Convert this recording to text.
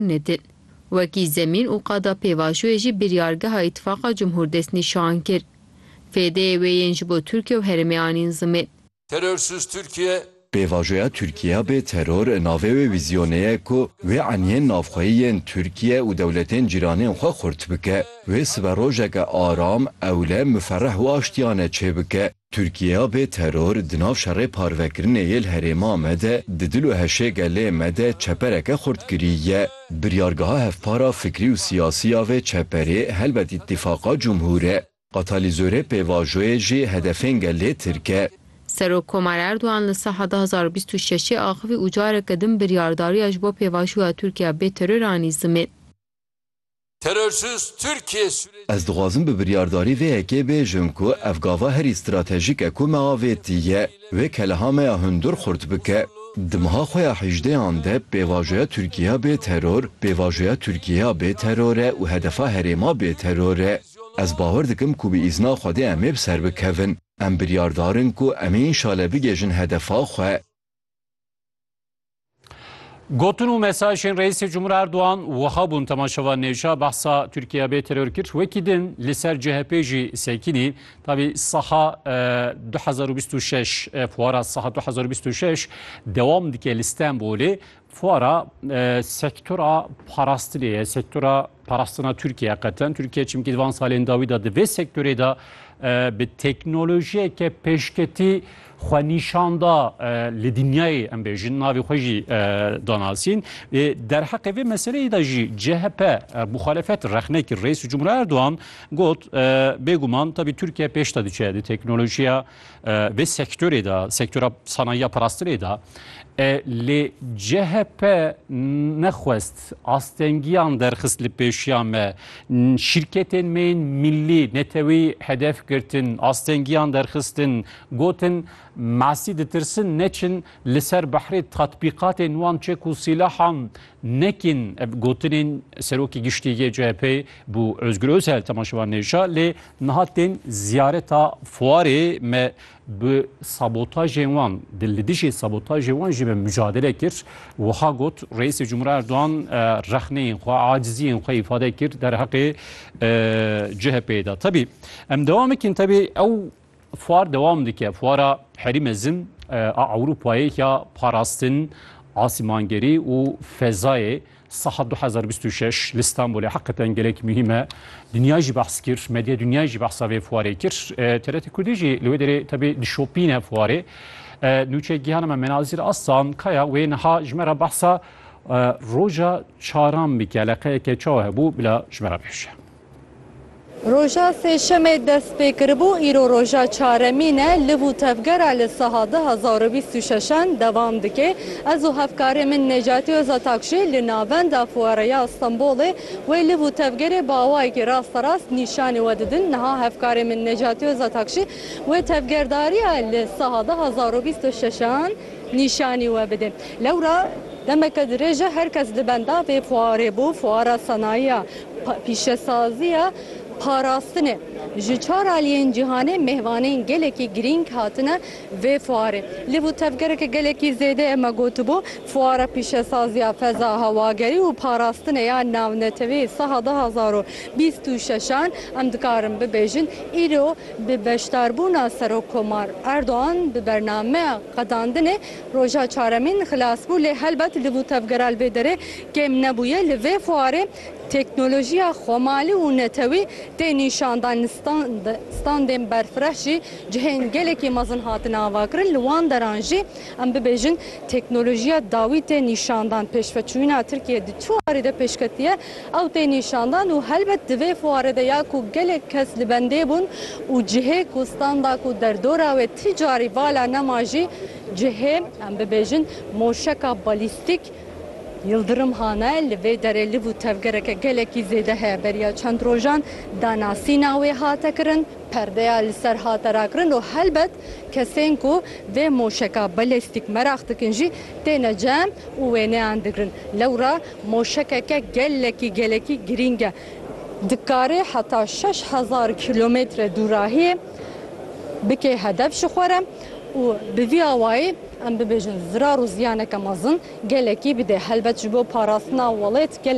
nedin. Wekî zemîn û qada pêvajoyê jî biryargeha îttifaqa Cumhurdest nîşan kir. Fêdeyê wê yên ji bo Tirkiye û herêmê anîn zimên. Terörsüz Türkiye Pêvajoya Tirkiye bê teror navê wê vîzyoneye ku wê eniyên navxweyiyên Tirkiye û dewletên cîranên xwe xurt bike, wê sibe rojeke aram, ewle, müferreh û aştiyane çê bike. Tirkiye bê teror di nav şerê parvekirinê yê herêma me de di dil û heşê gelê me de çepereke xurt kiriye. Biryargeha hevpara fikrî û siyasiya vê çeperê helbet îttifaqa Cumhur e. Katalizörê pêvajoyê jî hedefên gelê Tirk. Serok Komar Erdoğan li saha 2026 axivî û careke din biryardariya ji bo pêvajoya Tirkiye bê teror anî zimên. Terörsüz Türkiye süreci. Ez dixwazim bi biryardarî vê yekê bêjim ku ev gava herî stratejîk e ku me avêtiye wê kelehameya hundir xurt bike. Di meha xwe ya 18 de pêvajoya Tirkiye bê teror, pêvajoya Tirkiye bê teror e û hedefa herêma bê teror e. Ez bawer dikim ku bi îzna Xwedê em ê bi ser bikevin. Em biryardarin ku em ê înşallah bigêjin hedefa xwe. Gotun û mesajên Reîsê Cumhur Erdoğan wiha bûn temaşevan nêja behsa Tirkiye bê teror kir. Wekî din li ser CHP jî sekînî. Tabii saha 2026 fuara saha 2026 devam dike li Stenbolê. Fuara sektora parastilê, sektora parastina Türkiye qeten. Türkiye çimkî divan salên dawî da di vê sektorê da bi teknolojiyeke peşketî xwe nîşanda li dinyayê em bêjin navê xwe jî danasîn. Derheqê vê meseleyê de jî CHP muxalefet rexne kir. Reîs Cumhur Erdoğan got bêguman tabii Türkiye pêş de diçe di teknolojiya vê sektorê da sektora sanayiya parastilê da li CHP nexwest astengiyan derxist li pêşiya me şirketên me millî netewî hedef girtin astengiyan derxistin gotin masî ditirsin neçin li ser behrê tatbîqatên wan çek û silahan nekin gotinên serokê giştî CHP bu Özgür Özel temaşevan nêja lê nihatên ziyareta fuarê me bi sabotajên wan li dijî sabotajê wan jî me mücadele kir. Wiha got Reîsê Cumhur Erdoğan rexneyên xwe aciziyên xwe îfade kir derheqê CHP'ye da. Tabii em devam ekin tabii ew fuar devam dike. Fuara herî mezin a Avrupayê ya parastin asîmangerî û fezayê saha 2026 li Stenbolê heqeten gelek mühime. Dünya jî behs kir, medya dünya jî behsa vê fuarê kir. TRT Kurdî jî li wê derê tabii dişopîne fuarê. Nûçeygihan me menazîr aslan kaya wê niha ji me re behsa roja çaran bike eleqeyeke çawa hebû bila ji me re bêje. Roja sêşemê dest pê kiribû îro roja çaremîn e li vû tevgera li saha 2026 devam dike. Ez û hevkarê min Necatî Özatokşî li navenda fuareya Stenbolê wê li vû tevgerê bi awayekî rasterast nîşanî we didin. Niha hevkarê min Necatî Özatokşî wê tevgerdariya li saha 2026 nîşanî we bide. Lewra demeke dirêje herkes li benda vê fuarê bû fuara sanayiya pîşesaziya parastinê ji çar aliyên cîhanê mêhvanên gelekî girîng hatine vê fuarê. Li vû tevgereke gelekî zêde em gotibû fuara pîşesaziya feza hewagerî û parastinê ya navnetevî saha 2026 em dikarin bibêjin îro bi beşdarbûna Serok Komar Erdoğan bi bernameya qedandinê roja çaremîn xilas bû lê helbet li vû tevgera li vê derê kêm nebûye li vê fuarê teknolojiya xwemalî û netewî tê nîşandan standên berfireh jî cihên gelekî mezin hatine avakirin li wan deran jî em bibêjin teknolojiya dawî tê nîşandan pêşveçûna Tirkiye di çwarî de pêşketiye ew tê nîşandan û helbet di vê fuarê de ya ku gelek kes li bendê bûn û cihê ku standa ku derdora wê ti carî vala nema jî cihê em bibêjin moşeka balîstîk Yıldırım hane li vê derê li vû tevgereke gelekî zêde heye beriya çend rojan danasîna wê hate kirin, perdeya li ser hate rakirin û helbet kesên ku vê moşeka balîstîk merak dikin jî têne cem û wêneyan dikirin. Lewra moşekeke gelekî girîng e. Dikarê heta 6000 kilometre dûrahiyê bike hedef ji xwe re û bi vî awayî em bibêjin zirar û ziyaneke mezin gelekî bide helbet ji bo parastina welêt